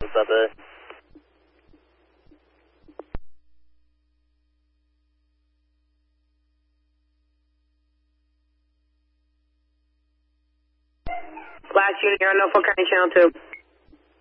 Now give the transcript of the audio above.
What's up, eh? Last unit, you're on Norfolk County Channel 2.